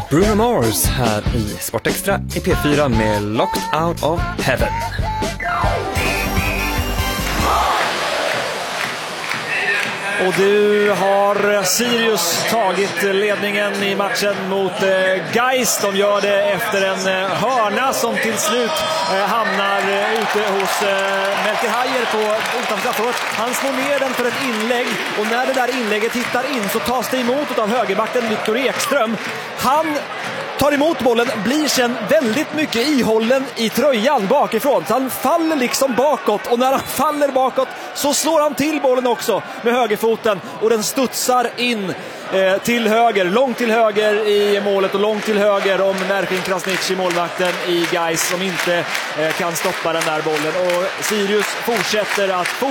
Bruno Mars här i Sportextra i P4 med Locked Out of Heaven. Och du har Sirius tagit ledningen i matchen mot Gais. De gör det efter en hörna som till slut hamnar ute hos Melker Hajer på utanför straffområdet. Han slår ner den för ett inlägg, och när det där inlägget hittar in så tas det emot av högerbacken Viktor Ekström. Han tar emot bollen, blir sen väldigt mycket ihållen i tröjan bakifrån. Så han faller liksom bakåt, och när han faller bakåt så slår han till bollen också med högerfoten, och den studsar in till höger, långt till höger i målet och långt till höger om Merkin Krasniqi, målvakten i Gais, som inte kan stoppa den där bollen. Och Sirius fortsätter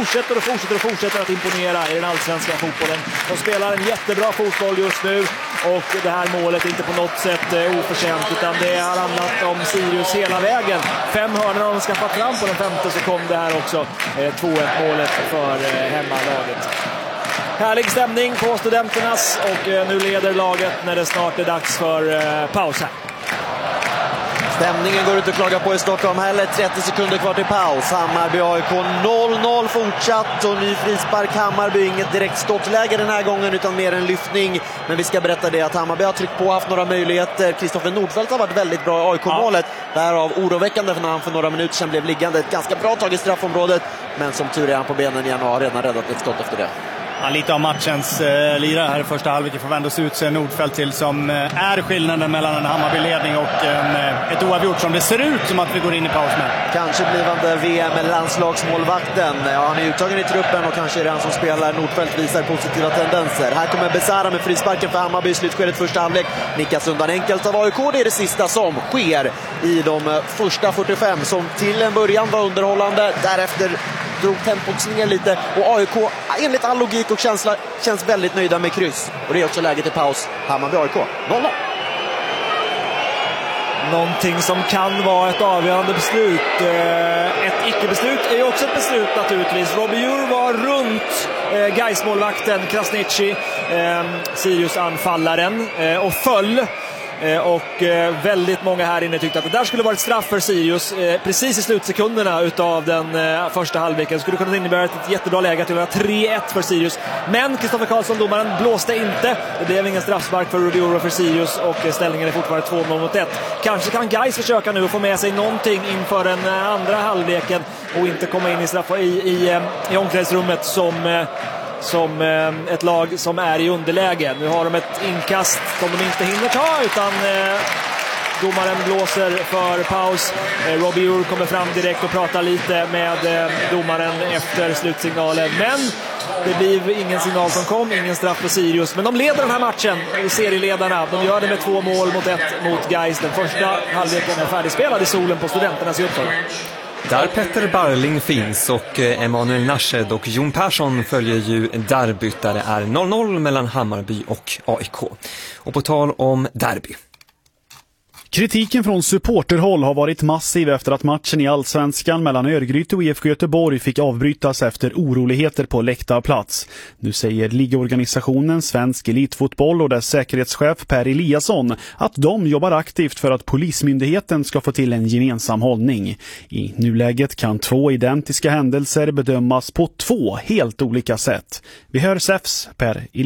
att imponera i den allsvenska fotbollen. De spelar en jättebra fotboll just nu, och det här målet är inte på något sätt oförtjänt, utan det har handlat om Sirius hela vägen. 5 hörnor de skaffat fram på den femte, så kom det här också 2-1 målet för hemmalaget. Härlig stämning på Studenternas, och nu leder laget när det snart är dags för paus här. Stämningen går ut att klaga på i Stockholm heller. 30 sekunder kvar till paus. Hammarby AIK 0-0 fortsatt, och ny frispark Hammarby. Inget direkt skottläge den här gången, utan mer en lyftning. Men vi ska berätta det att Hammarby har tryckt på, haft några möjligheter. Kristoffer Nordfeldt har varit väldigt bra i AIK-målet. Därav oroväckande när han för några minuter sedan blev liggande. Ett ganska bra tag i straffområdet, men som tur är han på benen igen och har redan räddat ett skott efter det. Ja, lite av matchens lirare här i första halvlek får vända sig ut sig Nordfeldt till, som är skillnaden mellan en Hammarby-ledning och ett oavgjort som det ser ut som att vi går in i paus med. Kanske blivande VM-landslagsmålvakten. Ja, han är uttagen i truppen, och kanske är det han som spelar. Nordfeldt visar positiva tendenser. Här kommer Besara med frisparken för Hammarby i slutskedet första halvlek. Nickas undan enkelt av AIK. Det är det sista som sker i de första 45, som till en början var underhållande. Därefter drog tempot ner lite, och AIK enligt all logik och känsla känns väldigt nöjda med kryss. Och det är också läget i paus. Hammarby-AIK 0-0. Någonting som kan vara ett avgörande beslut. Ett icke-beslut är ju också ett beslut naturligtvis. Robbie Djur var runt Gais-målvakten Krasniqi, Sirius-anfallaren, och föll. Och väldigt många här inne tyckte att det där skulle vara ett straff för Sirius precis i slutsekunderna utav den första halvleken. Skulle kunna innebära ett jättebra läge till 3-1 för Sirius. Men Kristoffer Karlsson, domaren, blåste inte. Det blev ingen straffspark för Rubioro för Sirius, och ställningen är fortfarande 2-0-1. Kanske kan Gais försöka nu få med sig någonting inför den andra halvleken och inte komma in i omklädningsrummet som ett lag som är i underläge. Nu har de ett inkast som de inte hinner ta, utan domaren blåser för paus. Robbie Djur kommer fram direkt och pratar lite med domaren efter slutsignalen. Men det blir ingen signal som kom, ingen straff för Sirius. Men de leder den här matchen, serieledarna. De gör det med 2 mål mot 1 mot Gais. Den första halvleken är färdigspelad i solen på Studenternas i Uppsala. Där Petter Barling finns och Emanuel Narshed och Jon Persson följer ju derbyt där det är 0-0 mellan Hammarby och AIK. Och på tal om derby. Kritiken från supporterhåll har varit massiv efter att matchen i Allsvenskan mellan Örgryte och IFK Göteborg fick avbrytas efter oroligheter på läktarplats. Nu säger ligaorganisationen Svensk Elitfotboll och dess säkerhetschef Per Eliasson att de jobbar aktivt för att polismyndigheten ska få till en gemensam hållning. I nuläget kan 2 identiska händelser bedömas på 2 helt olika sätt. Vi hör SEFs Per Eliasson.